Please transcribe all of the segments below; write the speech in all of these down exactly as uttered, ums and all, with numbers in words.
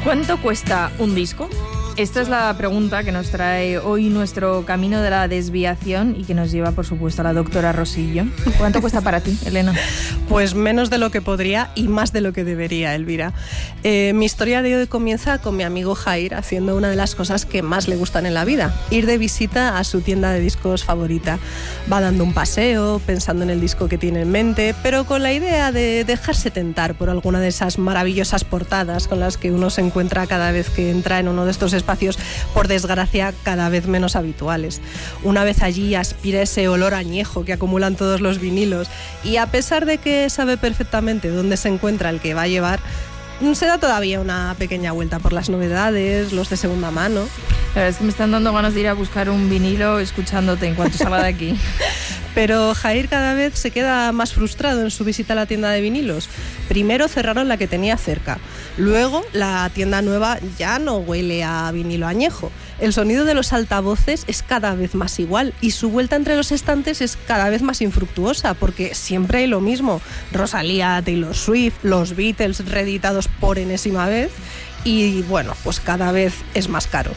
¿Cuánto cuesta un disco? Esta es la pregunta que nos trae hoy nuestro camino de la desviación y que nos lleva, por supuesto, a la doctora Rosillo. ¿Cuánto cuesta para ti, Elena? Pues menos de lo que podría y más de lo que debería, Elvira. Eh, mi historia de hoy comienza con mi amigo Jair haciendo una de las cosas que más le gustan en la vida, ir de visita a su tienda de discos favorita. Va dando un paseo, pensando en el disco que tiene en mente, pero con la idea de dejarse tentar por alguna de esas maravillosas portadas con las que uno se encuentra cada vez que entra en uno de estos espacios, por desgracia, cada vez menos habituales. Una vez allí aspira ese olor añejo que acumulan todos los vinilos y, a pesar de que sabe perfectamente dónde se encuentra el que va a llevar, se da todavía una pequeña vuelta por las novedades, los de segunda mano. La verdad es que me están dando ganas de ir a buscar un vinilo escuchándote en cuanto salga de aquí. Pero Jair cada vez se queda más frustrado en su visita a la tienda de vinilos. Primero cerraron la que tenía cerca. Luego la tienda nueva ya no huele a vinilo añejo. El sonido de los altavoces es cada vez más igual y su vuelta entre los estantes es cada vez más infructuosa, porque siempre hay lo mismo. Rosalía, Taylor Swift, los Beatles reeditados por enésima vez y, bueno, pues cada vez es más caro.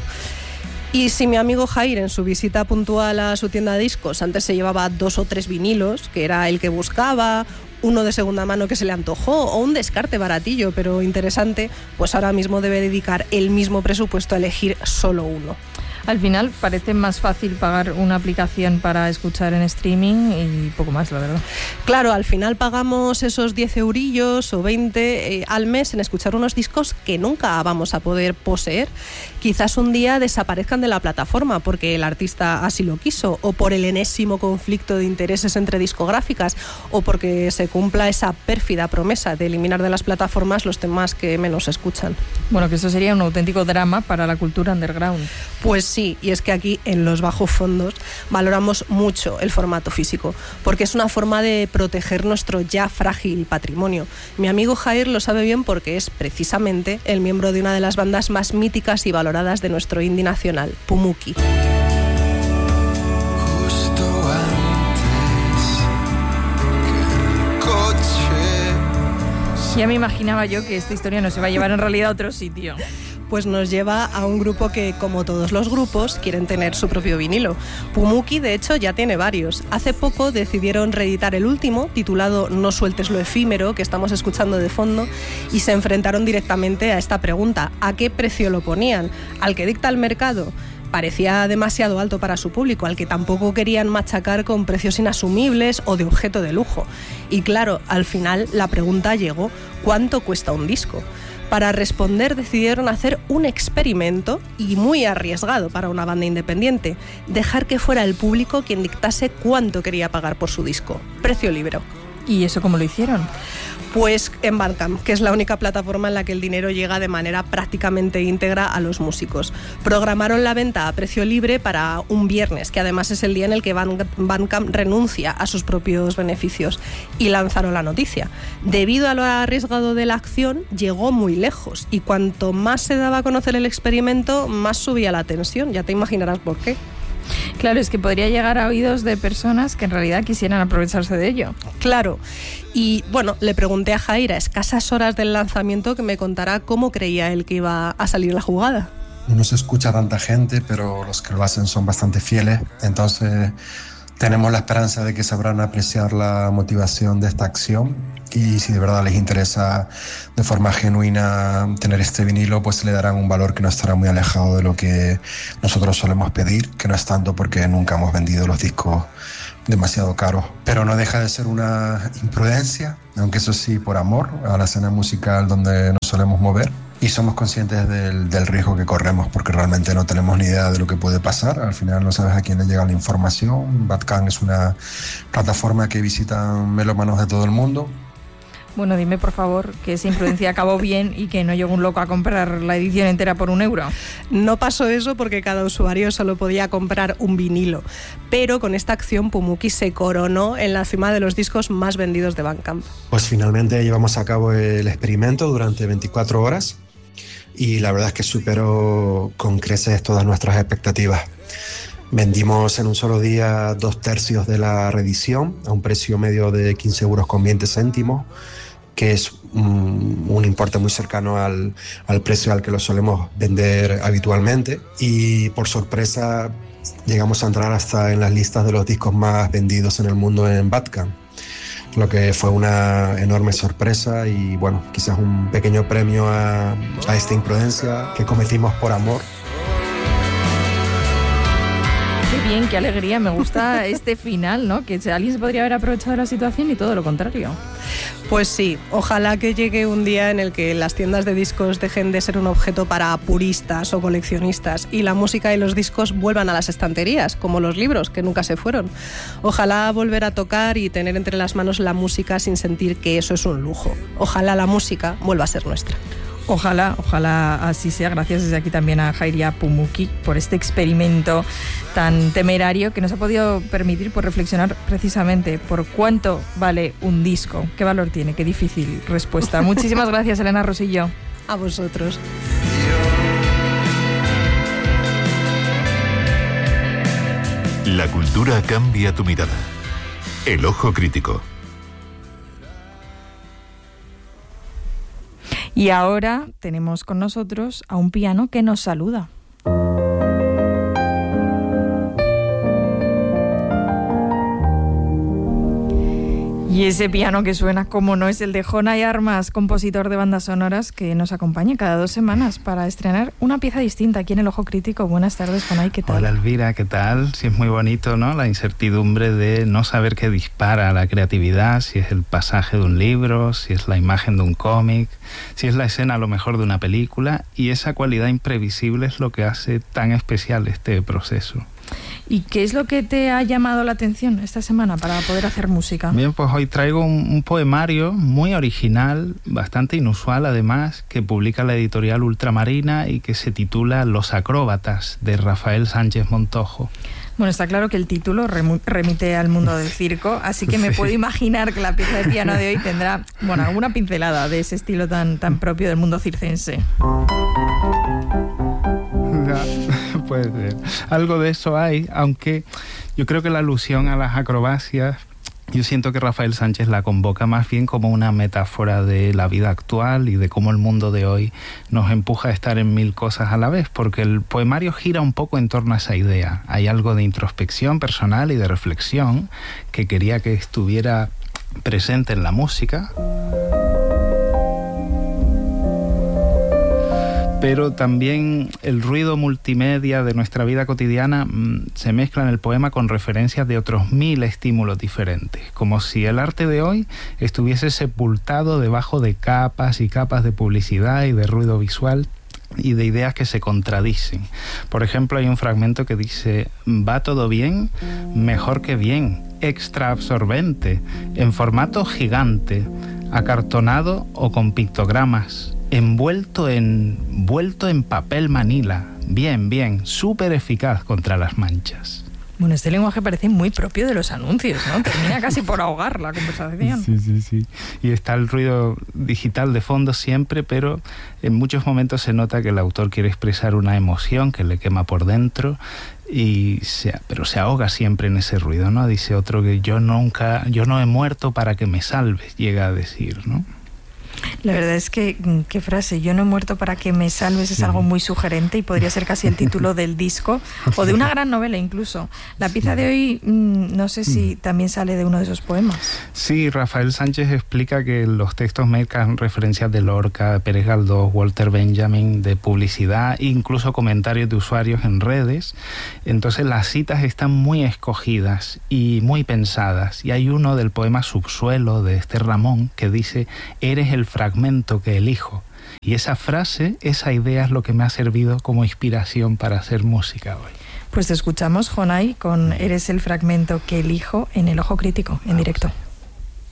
Y si mi amigo Jair, en su visita puntual a su tienda de discos, antes se llevaba dos o tres vinilos, que era el que buscaba, uno de segunda mano que se le antojó o un descarte baratillo pero interesante, pues ahora mismo debe dedicar el mismo presupuesto a elegir solo uno. Al final parece más fácil pagar una aplicación para escuchar en streaming y poco más, la verdad. Claro, al final pagamos esos diez eurillos o veinte eh, al mes en escuchar unos discos que nunca vamos a poder poseer. Quizás un día desaparezcan de la plataforma porque el artista así lo quiso, o por el enésimo conflicto de intereses entre discográficas, o porque se cumpla esa pérfida promesa de eliminar de las plataformas los temas que menos escuchan. Bueno, que eso sería un auténtico drama para la cultura underground. Pues sí, y es que aquí en Los Bajos Fondos valoramos mucho el formato físico, porque es una forma de proteger nuestro ya frágil patrimonio. Mi amigo Jair lo sabe bien porque es precisamente el miembro de una de las bandas más míticas y valoradas de nuestro indie nacional, Pumuki. Justo antes que el coche. Ya me imaginaba yo que esta historia nos iba a llevar en realidad a otro sitio. Pues nos lleva a un grupo que, como todos los grupos, quieren tener su propio vinilo. Pumuki, de hecho, ya tiene varios. Hace poco decidieron reeditar el último, titulado No sueltes lo efímero, que estamos escuchando de fondo, y se enfrentaron directamente a esta pregunta: ¿a qué precio lo ponían? ¿Al que dicta el mercado? Parecía demasiado alto para su público, al que tampoco querían machacar con precios inasumibles o de objeto de lujo. Y claro, al final la pregunta llegó: ¿cuánto cuesta un disco? Para responder decidieron hacer un experimento, y muy arriesgado para una banda independiente: dejar que fuera el público quien dictase cuánto quería pagar por su disco. Precio libre. ¿Y eso cómo lo hicieron? Pues en Bandcamp, que es la única plataforma en la que el dinero llega de manera prácticamente íntegra a los músicos. Programaron la venta a precio libre para un viernes, que además es el día en el que Bandcamp renuncia a sus propios beneficios, y lanzaron la noticia. Debido a lo arriesgado de la acción, llegó muy lejos, y cuanto más se daba a conocer el experimento, más subía la tensión. Ya te imaginarás por qué. Claro, es que podría llegar a oídos de personas que en realidad quisieran aprovecharse de ello. Claro, y bueno, le pregunté a Jair a escasas horas del lanzamiento que me contara cómo creía él que iba a salir la jugada. No se escucha tanta gente, pero los que lo hacen son bastante fieles, entonces tenemos la esperanza de que sabrán apreciar la motivación de esta acción, y si de verdad les interesa de forma genuina tener este vinilo, pues le darán un valor que no estará muy alejado de lo que nosotros solemos pedir, que no es tanto porque nunca hemos vendido los discos demasiado caros, pero no deja de ser una imprudencia, aunque eso sí, por amor a la escena musical donde nos solemos mover. Y somos conscientes del, del riesgo que corremos, porque realmente no tenemos ni idea de lo que puede pasar. Al final no sabes a quién le llega la información. Bandcamp es una plataforma que visitan melómanos de todo el mundo. Bueno, dime por favor que esa imprudencia acabó bien y que no llegó un loco a comprar la edición entera por un euro. No pasó eso porque cada usuario solo podía comprar un vinilo, pero con esta acción Pumuki se coronó en la cima de los discos más vendidos de Bandcamp. Pues finalmente llevamos a cabo el experimento durante veinticuatro horas y la verdad es que superó con creces todas nuestras expectativas. Vendimos en un solo día dos tercios de la reedición a un precio medio de quince euros con veinte céntimos que es un, un importe muy cercano al, al precio al que lo solemos vender habitualmente, y por sorpresa llegamos a entrar hasta en las listas de los discos más vendidos en el mundo en Bandcamp, lo que fue una enorme sorpresa y bueno, quizás un pequeño premio a, a esta imprudencia que cometimos por amor. Qué bien, qué alegría, me gusta este final, ¿no? Que alguien se podría haber aprovechado la situación y todo lo contrario. Pues sí, ojalá que llegue un día en el que las tiendas de discos dejen de ser un objeto para puristas o coleccionistas y la música y los discos vuelvan a las estanterías, como los libros, que nunca se fueron. Ojalá volver a tocar y tener entre las manos la música sin sentir que eso es un lujo. Ojalá la música vuelva a ser nuestra. Ojalá, ojalá así sea. Gracias desde aquí también a Jairia Pumuki por este experimento tan temerario que nos ha podido permitir por reflexionar precisamente por cuánto vale un disco, qué valor tiene, qué difícil respuesta. Muchísimas gracias, Elena Rosillo. A vosotros. La cultura cambia tu mirada. El ojo crítico. Y ahora tenemos con nosotros a un piano que nos saluda. Y ese piano que suena, como no, es el de Jonay Armas, compositor de bandas sonoras, que nos acompaña cada dos semanas para estrenar una pieza distinta aquí en El Ojo Crítico. Buenas tardes, Jonay, ¿qué tal? Hola, Elvira, ¿qué tal? Sí, es muy bonito, ¿no? La incertidumbre de no saber qué dispara la creatividad, si es el pasaje de un libro, si es la imagen de un cómic, si es la escena a lo mejor de una película, y esa cualidad imprevisible es lo que hace tan especial este proceso. ¿Y qué es lo que te ha llamado la atención esta semana para poder hacer música? Bien, pues hoy traigo un, un poemario muy original, bastante inusual además, que publica la editorial Ultramarina y que se titula Los Acróbatas, de Rafael Sánchez Montojo. Bueno, está claro que el título remite al mundo del circo, así que me sí. puedo imaginar que la pieza de piano de hoy tendrá, bueno, alguna pincelada de ese estilo tan, tan propio del mundo circense. Puede ser. Algo de eso hay, aunque yo creo que la alusión a las acrobacias, yo siento que Rafael Sánchez la convoca más bien como una metáfora de la vida actual y de cómo el mundo de hoy nos empuja a estar en mil cosas a la vez, porque el poemario gira un poco en torno a esa idea. Hay algo de introspección personal y de reflexión que quería que estuviera presente en la música, pero también el ruido multimedia de nuestra vida cotidiana mmm, se mezcla en el poema con referencias de otros mil estímulos diferentes, como si el arte de hoy estuviese sepultado debajo de capas y capas de publicidad y de ruido visual y de ideas que se contradicen. Por ejemplo, hay un fragmento que dice: va todo bien, mejor que bien, extra absorbente, en formato gigante, acartonado o con pictogramas, envuelto en, envuelto en papel manila, bien, bien, súper eficaz contra las manchas. Bueno, este lenguaje parece muy propio de los anuncios, ¿no? Termina casi por ahogar la conversación. Sí, sí, sí. Y está el ruido digital de fondo siempre, pero en muchos momentos se nota que el autor quiere expresar una emoción que le quema por dentro, y se, pero se ahoga siempre en ese ruido, ¿no? Dice otro que yo nunca, yo no he muerto para que me salves, llega a decir, ¿no? La verdad es que, qué frase, yo no he muerto para que me salves, es algo muy sugerente y podría ser casi el título del disco o de una gran novela incluso. La pieza de hoy, no sé si también sale de uno de esos poemas. Sí, Rafael Sánchez explica que los textos mezclan referencias de Lorca, Pérez Galdós, Walter Benjamin, de publicidad, incluso comentarios de usuarios en redes. Entonces las citas están muy escogidas y muy pensadas. Y hay uno del poema Subsuelo de Esther Ramón que dice: eres el fragmento que elijo. Y esa frase, esa idea es lo que me ha servido como inspiración para hacer música hoy. Pues te escuchamos, Jonay, con Eres el fragmento que elijo en El Ojo Crítico, en directo.